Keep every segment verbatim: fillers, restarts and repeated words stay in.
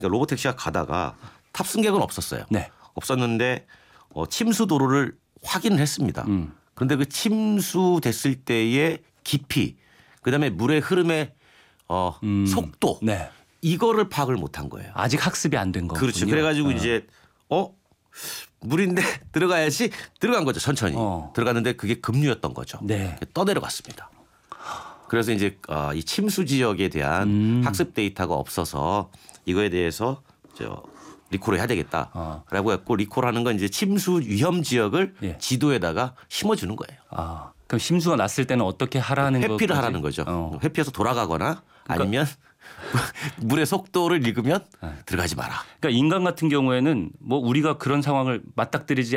그러니까 로보택시가 가다가 탑승객은 없었어요. 네. 없었는데 어, 침수 도로를 확인을 했습니다. 음. 그런데 그 침수됐을 때의 깊이, 그다음에 물의 흐름의 어, 음. 속도 네. 이거를 파악을 못한 거예요. 아직 학습이 안 된 거군요. 그렇죠. 그래가지고 어. 이제 어 물인데 들어가야지 들어간 거죠. 천천히 어. 들어갔는데 그게 급류였던 거죠. 네. 떠내려갔습니다. 그래서 이제 어, 이 침수 지역에 대한 음. 학습 데이터가 없어서 이거에 대해서 저 리콜을 해야 되겠다라고 어. 했고, 리콜하는 건 이제 침수 위험 지역을 예. 지도에다가 심어주는 거예요. 아, 그럼 심수가 났을 때는 어떻게 하라는 거? 회피를 하라는 거죠. 어. 회피해서 돌아가거나 그러니까 아니면 물의 속도를 읽으면 네. 들어가지 마라. 그러니까 인간 같은 경우에는 뭐 우리가 그런 상황을 맞닥뜨리지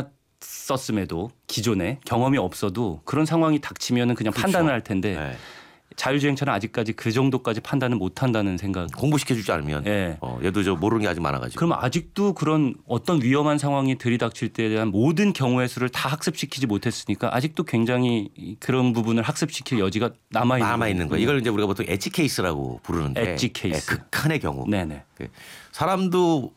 않았었음에도 기존에 경험이 없어도 그런 상황이 닥치면은 그냥 그렇죠. 판단을 할 텐데 네. 자율주행차는 아직까지 그 정도까지 판단을 못 한다는 생각. 공부시켜주지 않으면 예. 어, 얘도 저 모르는 게 아직 많아가지고. 그럼 아직도 그런 어떤 위험한 상황이 들이닥칠 때에 대한 모든 경우의 수를 다 학습시키지 못했으니까 아직도 굉장히 그런 부분을 학습시킬 여지가 남아 있는 남아 있는 거예요. 이걸 이제 우리가 보통 엣지 케이스라고 부르는데, 엣지 케이스. 예, 극한의 경우. 네네. 사람도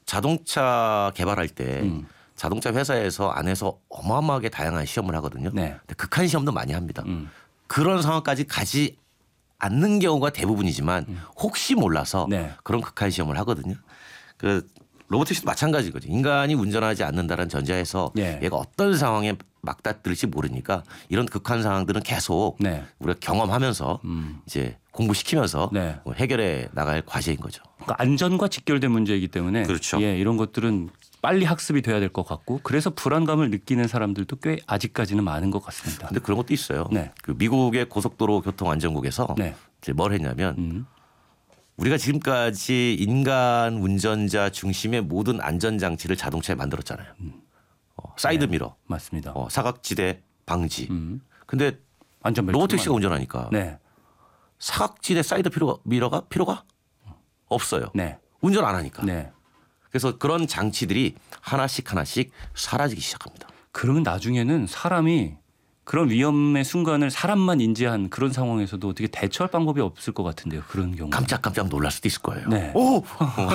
자동차 개발할 때 음. 자동차 회사에서 안에서 어마어마하게 다양한 시험을 하거든요. 네. 근데 극한 시험도 많이 합니다. 음. 그런 상황까지 가지 않는 경우가 대부분이지만 음. 혹시 몰라서 네. 그런 극한 시험을 하거든요. 그 로보택시도 마찬가지거죠. 인간이 운전하지 않는다는 전제하에서 네. 얘가 어떤 상황에 맞닥뜨릴지 모르니까 이런 극한 상황들은 계속 네. 우리가 경험하면서 음. 이제 공부시키면서 네. 뭐 해결해 나갈 과제인 거죠. 그러니까 안전과 직결된 문제이기 때문에 그렇죠. 예, 이런 것들은 빨리 학습이 돼야 될 것 같고 그래서 불안감을 느끼는 사람들도 꽤 아직까지는 많은 것 같습니다. 근데 그런 것도 있어요. 네. 그 미국의 고속도로 교통안전국에서 네. 이제 뭘 했냐면 음. 우리가 지금까지 인간 운전자 중심의 모든 안전장치를 자동차에 만들었잖아요. 어, 사이드 네. 미러, 맞습니다. 어, 사각지대 방지. 음. 근데 안전벨트 로보택시가 운전하니까 네. 사각지대 사이드 미러가, 미러가 필요가 없어요. 네. 운전 안 하니까. 네. 그래서 그런 장치들이 하나씩 하나씩 사라지기 시작합니다. 그러면 나중에는 사람이 그런 위험의 순간을 사람만 인지한 그런 상황에서도 어떻게 대처할 방법이 없을 것 같은데요. 그런 경우. 깜짝깜짝 놀랄 수도 있을 거예요. 네. 오! 어,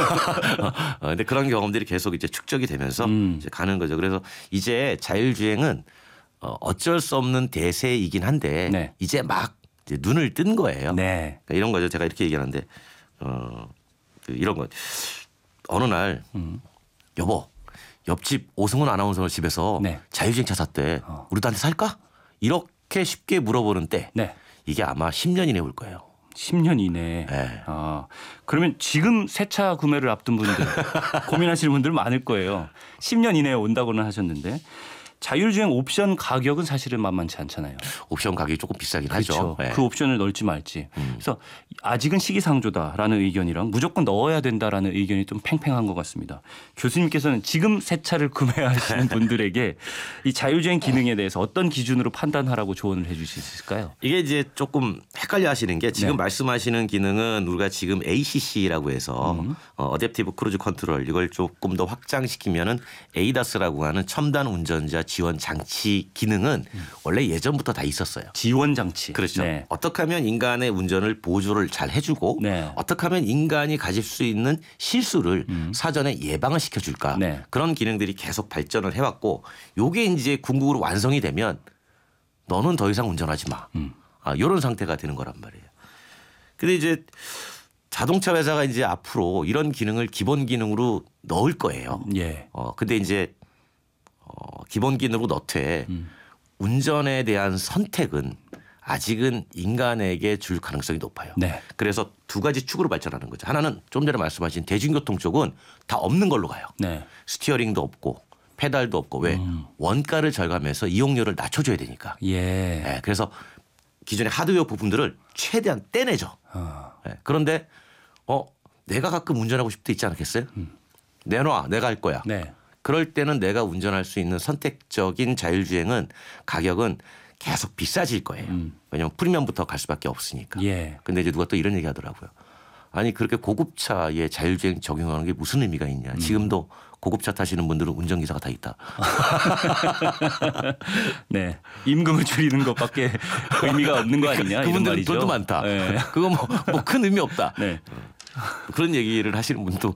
근데 그런 경험들이 계속 이제 축적이 되면서 음. 이제 가는 거죠. 그래서 이제 자율주행은 어, 어쩔 수 없는 대세이긴 한데 네. 이제 막 이제 눈을 뜬 거예요. 네. 그러니까 이런 거죠. 제가 이렇게 얘기하는데 어, 그 이런 거. 어느 날 음. 여보 옆집 오승훈 아나운서 집에서 네. 자율주행차 샀대. 어. 우리도 한테 살까? 이렇게 쉽게 물어보는 때 네. 이게 아마 십 년 이내에 올 거예요. 십 년 이내에. 네. 아, 그러면 지금 새 차 구매를 앞둔 분들 고민하시는 분들 많을 거예요. 십 년 이내에 온다고는 하셨는데 자율주행 옵션 가격은 사실은 만만치 않잖아요. 옵션 가격이 조금 비싸긴 그렇죠. 하죠. 네. 그 옵션을 넣을지 말지. 음. 그래서 아직은 시기상조다라는 의견이랑 무조건 넣어야 된다라는 의견이 좀 팽팽한 것 같습니다. 교수님께서는 지금 새 차를 구매하시는 분들에게 이 자율주행 기능에 대해서 어떤 기준으로 판단하라고 조언을 해 주실 수 있을까요? 이게 이제 조금 헷갈려 하시는 게 지금 네. 말씀하시는 기능은 우리가 지금 에이씨씨라고 해서 음. 어, 어댑티브 크루즈 컨트롤 이걸 조금 더 확장시키면은 에이다스라고 하는 첨단 운전자 지원 장치 기능은 음. 원래 예전부터 다 있었어요. 지원 장치. 그렇죠. 네. 어떻게 하면 인간의 운전을 보조를 잘 해주고 네. 어떻게 하면 인간이 가질 수 있는 실수를 음. 사전에 예방을 시켜줄까. 네. 그런 기능들이 계속 발전을 해왔고 요게 이제 궁극으로 완성이 되면 너는 더 이상 운전하지 마. 음. 아, 이런 상태가 되는 거란 말이에요. 근데 이제 자동차 회사가 이제 앞으로 이런 기능을 기본 기능으로 넣을 거예요. 예. 어, 근데 이제 어, 기본 기능으로 넣되 음. 운전에 대한 선택은 아직은 인간에게 줄 가능성이 높아요. 네. 그래서 두 가지 축으로 발전하는 거죠. 하나는 좀 전에 말씀하신 대중교통 쪽은 다 없는 걸로 가요. 네. 스티어링도 없고 페달도 없고 왜 음. 원가를 절감해서 이용료를 낮춰줘야 되니까. 예. 네, 그래서 기존의 하드웨어 부분들을 최대한 떼내죠. 어. 네, 그런데 어 내가 가끔 운전하고 싶을 때 있지 않겠어요? 음. 내놔 내가 할 거야. 네. 그럴 때는 내가 운전할 수 있는 선택적인 자율주행은 가격은 계속 비싸질 거예요. 음. 왜냐하면 프리미엄부터 갈 수밖에 없으니까. 예. 근데 이제 누가 또 이런 얘기 하더라고요. 아니 그렇게 고급차에 자율주행 적용하는 게 무슨 의미가 있냐. 음. 지금도 고급차 타시는 분들은 운전기사가 다 있다. 네. 임금을 줄이는 것밖에 의미가 없는 거 아니냐 이런 그분들은 말이죠. 돈도 많다. 네. 그거 뭐 뭐 큰 의미 없다. 네. 그런 얘기를 하시는 분도